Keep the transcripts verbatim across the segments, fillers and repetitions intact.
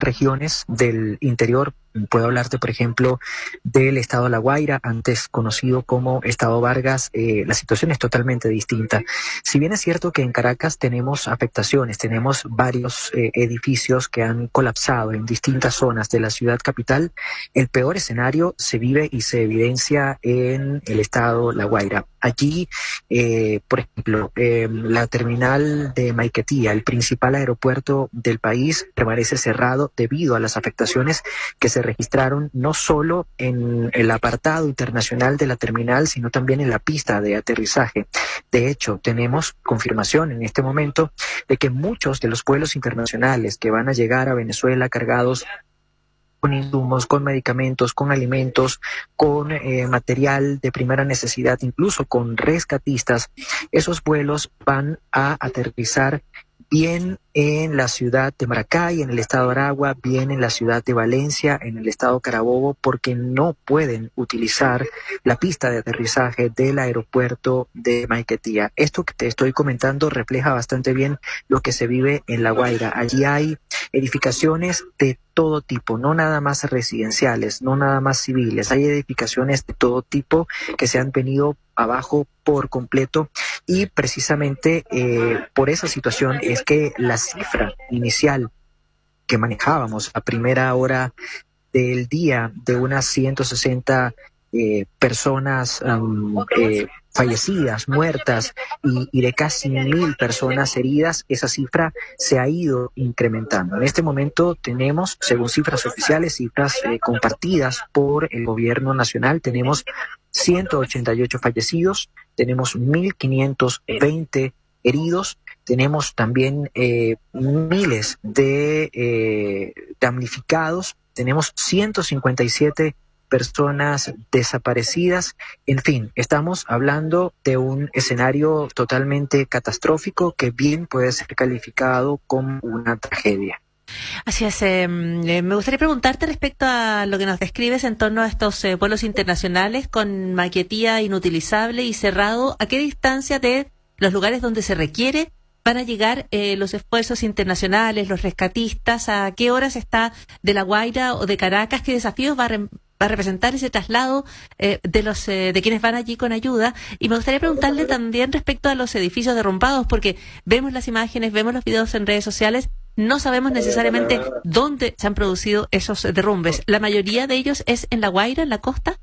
regiones del interior. Puedo hablarte, por ejemplo, del estado La Guaira, antes conocido como estado Vargas. Eh, la situación es totalmente distinta. Si bien es cierto que en Caracas tenemos afectaciones, tenemos varios eh, edificios que han colapsado en distintas zonas de la ciudad capital, el peor escenario se vive y se evidencia en el estado La Guaira. Allí, eh, por ejemplo, eh, la terminal de Maiquetía, el principal aeropuerto del país, permanece cerrado debido a las afectaciones que se registraron no solo en el apartado internacional de la terminal, sino también en la pista de aterrizaje. De hecho, tenemos confirmación en este momento de que muchos de los vuelos internacionales que van a llegar a Venezuela cargados con insumos, con medicamentos, con alimentos, con eh, material de primera necesidad, incluso con rescatistas, esos vuelos van a aterrizar bien en la ciudad de Maracay, en el estado Aragua, bien en la ciudad de Valencia, en el estado Carabobo, porque no pueden utilizar la pista de aterrizaje del aeropuerto de Maiquetía. Esto que te estoy comentando refleja bastante bien lo que se vive en La Guaira. Allí hay edificaciones de todo tipo, no nada más residenciales, no nada más civiles, hay edificaciones de todo tipo que se han venido abajo por completo, y precisamente eh, por esa situación es que la cifra inicial que manejábamos a primera hora del día de unas ciento sesenta eh, personas um, eh, fallecidas, muertas y, y de casi mil personas heridas, esa cifra se ha ido incrementando. En este momento tenemos, según cifras oficiales, cifras eh, compartidas por el gobierno nacional, tenemos ciento ochenta y ocho fallecidos, tenemos mil quinientos veinte heridos, tenemos también eh, miles de eh, damnificados, tenemos ciento cincuenta y siete personas desaparecidas. En fin, estamos hablando de un escenario totalmente catastrófico que bien puede ser calificado como una tragedia. Así es. Eh, me gustaría preguntarte respecto a lo que nos describes en torno a estos eh, vuelos internacionales con Maiquetía inutilizable y cerrado. ¿A qué distancia de los lugares donde se requiere van a llegar eh, los esfuerzos internacionales, los rescatistas? ¿A qué horas está de La Guaira o de Caracas? ¿Qué desafíos va a, re- va a representar ese traslado eh, de los eh, de quienes van allí con ayuda? Y me gustaría preguntarle también respecto a los edificios derrumbados, porque vemos las imágenes, vemos los videos en redes sociales, no sabemos necesariamente dónde se han producido esos derrumbes. ¿La mayoría de ellos es en La Guaira, en la costa?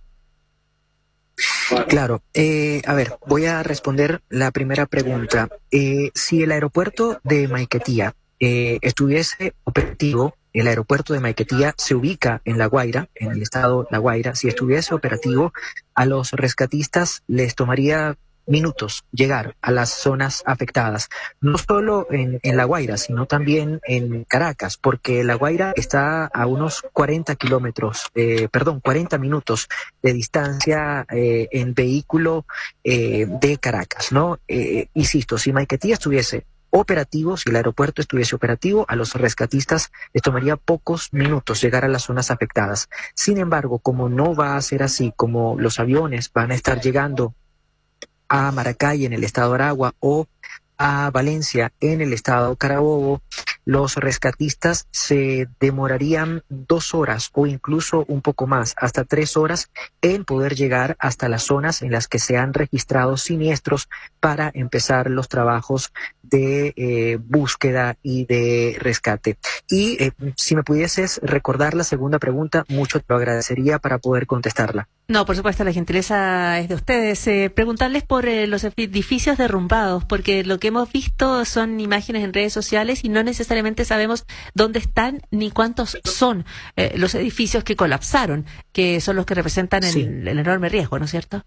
Claro. Eh, a ver, voy a responder la primera pregunta. Eh, si el aeropuerto de Maiquetía eh, estuviese operativo, el aeropuerto de Maiquetía se ubica en La Guaira, en el estado La Guaira. Si estuviese operativo, a los rescatistas les tomaría minutos llegar a las zonas afectadas, no solo en, en La Guaira, sino también en Caracas, porque La Guaira está a unos cuarenta kilómetros, eh, perdón, cuarenta minutos de distancia eh, en vehículo eh, de Caracas, ¿no? Eh, insisto, si Maiquetía estuviese operativo, si el aeropuerto estuviese operativo, a los rescatistas les tomaría pocos minutos llegar a las zonas afectadas. Sin embargo, como no va a ser así, como los aviones van a estar llegando a Maracay en el estado Aragua o a Valencia en el estado Carabobo, los rescatistas se demorarían dos horas o incluso un poco más, hasta tres horas, en poder llegar hasta las zonas en las que se han registrado siniestros para empezar los trabajos de eh, búsqueda y de rescate. Y eh, si me pudieses recordar la segunda pregunta, mucho te lo agradecería para poder contestarla. No, por supuesto, la gentileza es de ustedes. Eh, preguntarles por eh, los edificios derrumbados, porque lo que hemos visto son imágenes en redes sociales y no necesariamente sabemos dónde están ni cuántos son eh, los edificios que colapsaron, que son los que representan sí. el, el enorme riesgo, ¿no es cierto?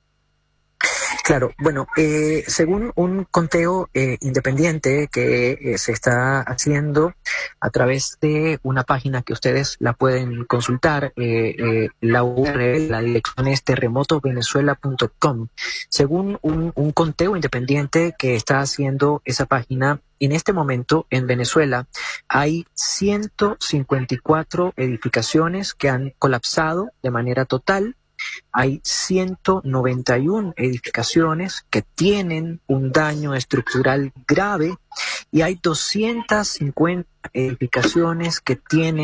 Claro, bueno, eh, según un conteo eh, independiente que eh, se está haciendo a través de una página que ustedes la pueden consultar, eh, eh, la U R L, la dirección es terremoto venezuela punto com. Según un, un conteo independiente que está haciendo esa página, en este momento en Venezuela hay ciento cincuenta y cuatro edificaciones que han colapsado de manera total. Hay ciento noventa y una edificaciones que tienen un daño estructural grave y hay doscientas cincuenta edificaciones que tienen